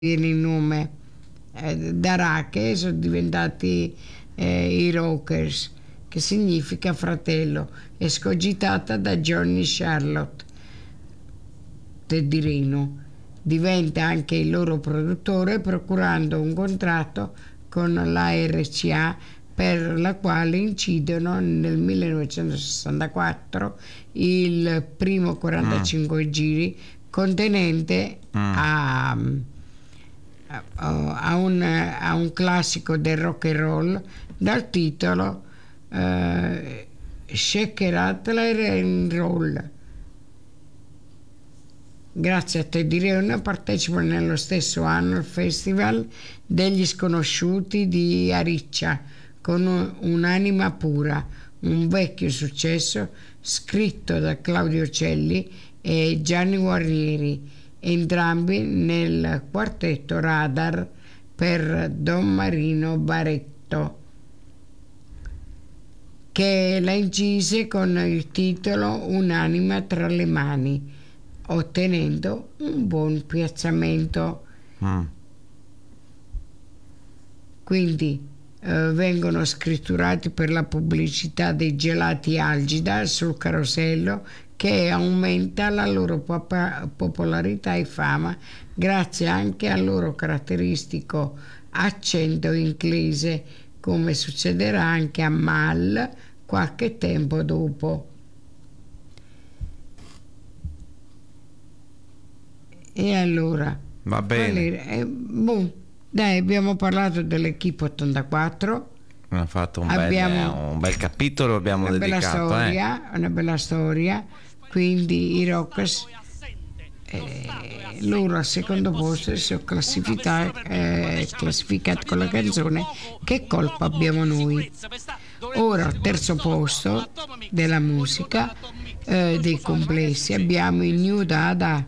viene il nome da Rake, sono diventati i Rockers, che significa fratello, escogitata da Johnny Charlotte di Reno. Diventa anche il loro produttore, procurando un contratto con la RCA, per la quale incidono nel 1964 il primo 45 giri contenente a un classico del rock and roll dal titolo Shake Rattle and Roll. Grazie a Teddy Reno partecipa nello stesso anno al Festival degli Sconosciuti di Ariccia con Un'anima pura, un vecchio successo scritto da Claudio Celli e Gianni Guarnieri, entrambi nel quartetto Radar per Don Marino Barretto, che la incise con il titolo Un'anima tra le mani, ottenendo un buon piazzamento. Quindi vengono scritturati per la pubblicità dei gelati Algida sul carosello, che aumenta la loro popolarità e fama grazie anche al loro caratteristico accento inglese, come succederà anche a Mal qualche tempo dopo. E allora va bene, dai, abbiamo parlato dell'Equipe 84, abbiamo fatto un bel capitolo, abbiamo dedicato una bella storia. Quindi i Rockers, loro al secondo posto si sono classificati con la canzone Che colpa abbiamo noi. Ora al terzo posto della musica dei complessi abbiamo il New Dada.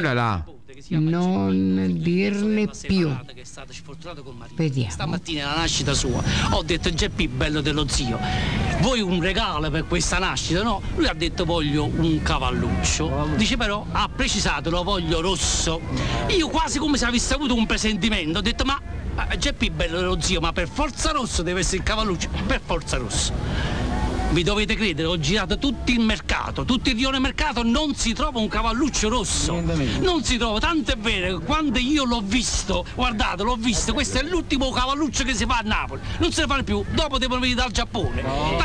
Non dirne più. Vediamo. Stamattina è la nascita sua, ho detto Geppi, bello dello zio, vuoi un regalo per questa nascita? No, lui ha detto voglio un cavalluccio, dice però ha precisato lo voglio rosso. Io quasi come se avessi avuto un presentimento, ho detto ma Geppi, bello dello zio, ma per forza rosso deve essere il cavalluccio, per forza rosso. Vi dovete credere, ho girato tutto il mercato, tutto il rione mercato, non si trova un cavalluccio rosso, non si trova, tanto è vero che quando io l'ho visto, guardate, l'ho visto, questo è l'ultimo cavalluccio che si fa a Napoli, non se ne fa più, dopo devono venire dal Giappone.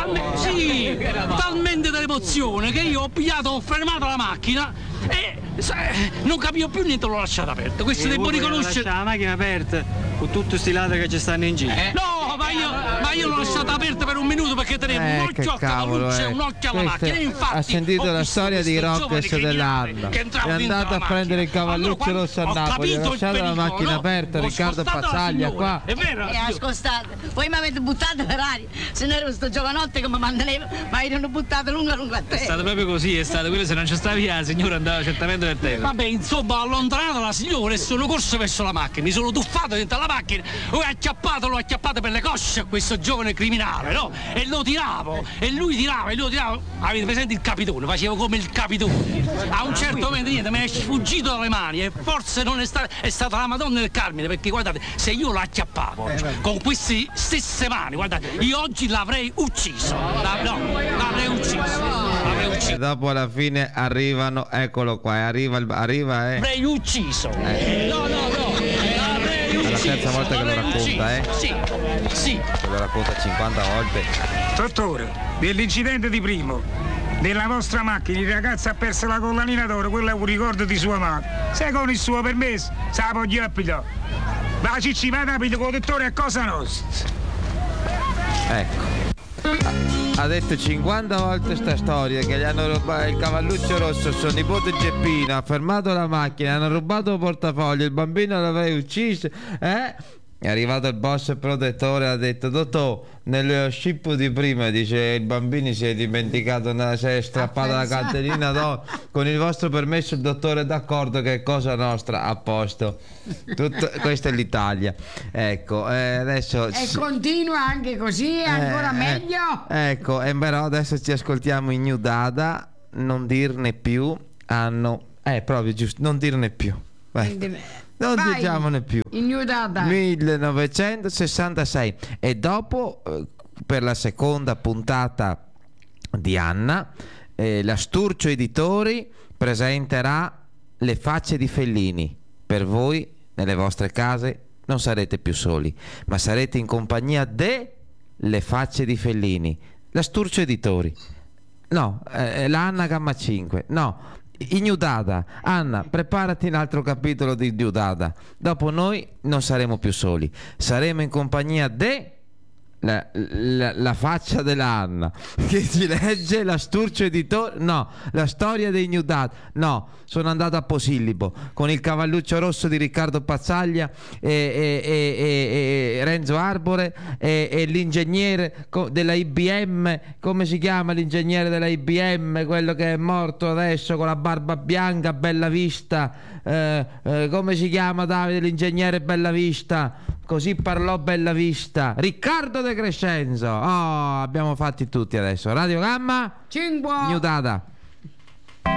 Talmente dell'emozione che io ho fermato la macchina e non capivo più niente, l'ho lasciata aperta. Questo devo riconoscere. La macchina aperta con tutto sti ladri che ci stanno in giro. No, ma io l'ho lasciata aperta per un minuto perché tenevo un occhio al cavalluccio e un occhio alla macchina. Infatti, ha sentito la storia di Rockers dell'Arda, è andato a prendere il cavalluccio rosso a Napoli, ha lasciato la macchina aperta. Riccardo Pazzaglia qua. È vero? Ascoltate, voi mi avete buttato per aria, se non ero sto giovanotto che mi manteneva, ma mi hanno buttato lungo a te. È stato proprio così, è stato quello, se non c'è stava via, la signora andava certamente per terra. Vabbè, insomma, allontanato la signora e sono corso verso la macchina, mi sono tuffato dentro la macchina, l'ho acchiappato per le cosce a questo giovane criminale, no? E lo tiravo, e lui tirava. Avete presente il capitone? Facevo come il capitone. A un certo momento niente, mi è sfuggito dalle mani e forse non è stata la Madonna del Carmine, perché guardate, se io lo acchiappavo con queste stesse mani, guardate, io oggi l'avrei ucciso. L'avrei ucciso. E dopo alla fine arrivano, eccolo qua, arriva. L'avrei ucciso. No. È la terza volta che lo racconta, Sì. Lo racconta 50 volte. Dottore, dell'incidente di primo, della vostra macchina, il ragazzo ha perso la collanina d'oro, quello è un ricordo di sua madre. Se con il suo permesso, se la voglio applicare. Ma ci va rapito con il dottore a cosa nostra. Ecco. Ha detto 50 volte sta storia che gli hanno rubato il cavalluccio rosso, suo nipote Geppino, ha fermato la macchina, hanno rubato il portafoglio, il bambino l'avrei ucciso, È arrivato il boss protettore e ha detto dottor, nello scippo di prima, dice, il bambino si è dimenticato, si è strappata la cartellina d'oro, con il vostro permesso il dottore è d'accordo che è cosa nostra, a posto. Questa è l'Italia, ecco, adesso e continua anche così, ancora meglio, ecco, però adesso ci ascoltiamo in New Dada, non dirne più, proprio giusto, non dirne più. Vai. Non Vai, diciamone più. Ignudata. 1966. E dopo, per la seconda puntata di Anna, la Sturcio Editori presenterà Le facce di Fellini. Per voi, nelle vostre case, non sarete più soli, ma sarete in compagnia Le facce di Fellini. La Sturcio Editori. No, la Anna Gamma 5. No, Ignudada. Anna, preparati un altro capitolo di Ignudada. Dopo noi non saremo più soli, saremo in compagnia la faccia della Anna che ci legge la Sturcio Editore. No, la storia dei Ignudada. No, sono andato a Posillipo con il cavalluccio rosso di Riccardo Pazzaglia e Renzo Arbore e l'ingegnere della IBM. Come si chiama l'ingegnere della IBM, quello che è morto adesso con la barba bianca, Bellavista? Come si chiama, Davide, l'ingegnere Bellavista? Così parlò Bellavista, Riccardo De Crescenzo. Oh, abbiamo fatti tutti adesso. Radio Gamma 5. Ignudada.